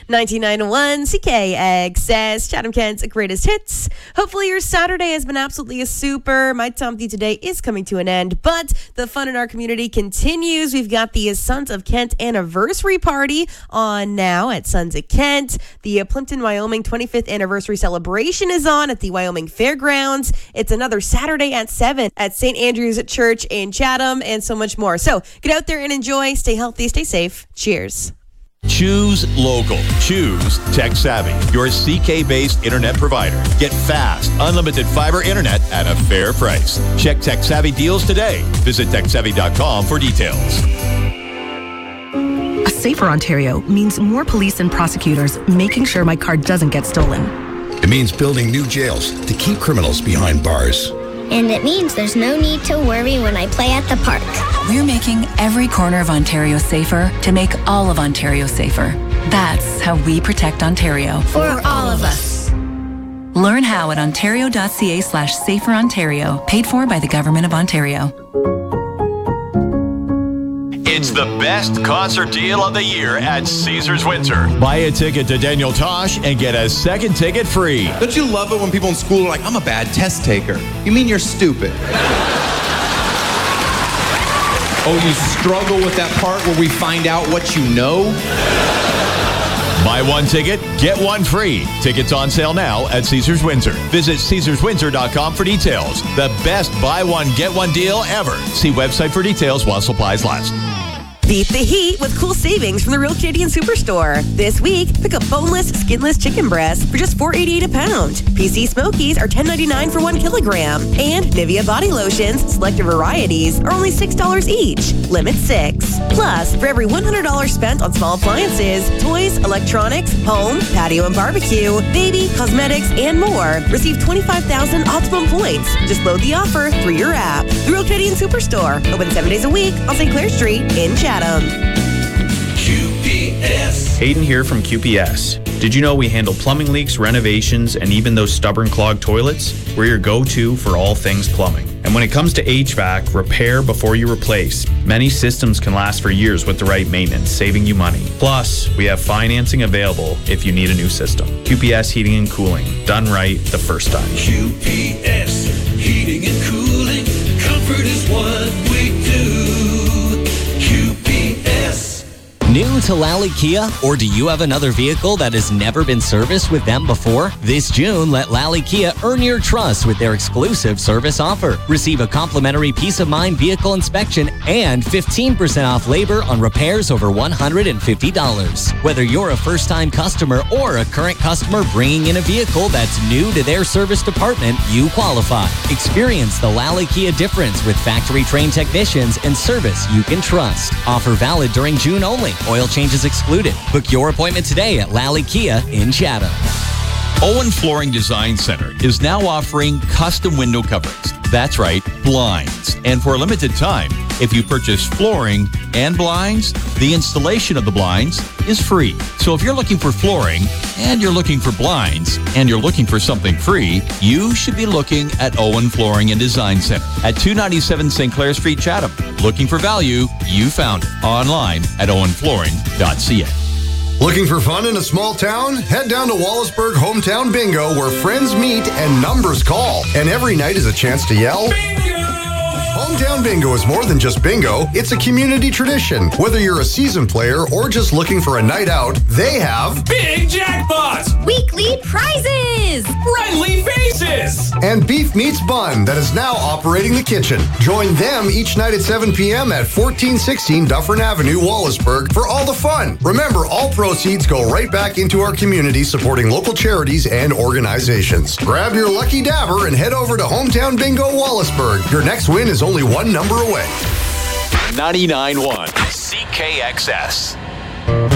99.1 CKXS, Chatham-Kent's greatest hits. Hopefully your Saturday has been absolutely super. My time with you today is coming to an end, but the fun in our community continues. We've got the Sons of Kent anniversary party on now at Sons of Kent. The Plimpton, Wyoming 25th anniversary celebration is on at the Wyoming Fairgrounds. It's another Saturday at 7 at St. Andrew's Church in Chatham, and so much more. So get out there and enjoy. Stay healthy, stay safe. Cheers. Choose local. Choose Tech Savvy, your CK-based internet provider. Get fast, unlimited fiber internet at a fair price. Check Tech Savvy deals today. Visit TechSavvy.com for details. A safer Ontario means more police and prosecutors making sure my car doesn't get stolen. It means building new jails to keep criminals behind bars. And it means there's no need to worry when I play at the park. We're making every corner of Ontario safer to make all of Ontario safer. That's how we protect Ontario. For all of us. Learn how at ontario.ca/saferontario, paid for by the Government of Ontario. It's the best concert deal of the year at Caesars Windsor. Buy a ticket to Daniel Tosh and get a second ticket free. Don't you love it when people in school are like, I'm a bad test taker? You mean you're stupid? Oh, you struggle with that part where we find out what you know? Buy one ticket, get one free. Tickets on sale now at Caesars Windsor. Visit CaesarsWindsor.com for details. The best buy one, get one deal ever. See website for details while supplies last. Beat the heat with cool savings from the Real Canadian Superstore. This week, pick up boneless, skinless chicken breasts for just $4.88 a pound. PC Smokies are $10.99 for 1 kilogram. And Nivea body lotions, selected varieties, are only $6 each. Limit 6. Plus, for every $100 spent on small appliances, toys, electronics, home, patio and barbecue, baby, cosmetics, and more, receive 25,000 Optimum points. Just load the offer through your app. The Real Canadian Superstore, open 7 days a week on St. Clair Street in Chatham. QPS. Hayden here from QPS. Did you know we handle plumbing leaks, renovations, and even those stubborn clogged toilets? We're your go-to for all things plumbing. And when it comes to HVAC, repair before you replace. Many systems can last for years with the right maintenance, saving you money. Plus, we have financing available if you need a new system. QPS Heating and Cooling. Done right the first time. QPS Heating and Cooling. Comfort is what we do. New to Lally Kia? Or do you have another vehicle that has never been serviced with them before? This June, let Lally Kia earn your trust with their exclusive service offer. Receive a complimentary peace of mind vehicle inspection and 15% off labor on repairs over $150. Whether you're a first-time customer or a current customer bringing in a vehicle that's new to their service department, you qualify. Experience the Lally Kia difference with factory-trained technicians and service you can trust. Offer valid during June only. Oil changes excluded. Book your appointment today at Lally Kia in Chatham. Owen Flooring Design Center is now offering custom window coverings. That's right, blinds. And for a limited time, if you purchase flooring and blinds, the installation of the blinds is free. So if you're looking for flooring and you're looking for blinds and you're looking for something free, you should be looking at Owen Flooring and Design Center at 297 St. Clair Street, Chatham. Looking for value? You found it. Online at owenflooring.ca. Looking for fun in a small town? Head down to Wallaceburg Hometown Bingo, where friends meet and numbers call. And every night is a chance to yell, Bingo! Hometown Bingo is more than just bingo. It's a community tradition. Whether you're a seasoned player or just looking for a night out, they have big jackpots, weekly prizes, friendly faces, and Beef Meets Bun that is now operating the kitchen. Join them each night at 7 p.m. at 1416 Dufferin Avenue, Wallaceburg for all the fun. Remember, all proceeds go right back into our community, supporting local charities and organizations. Grab your lucky dabber and head over to Hometown Bingo Wallaceburg. Your next win is only one number away. 99.1 CKXS.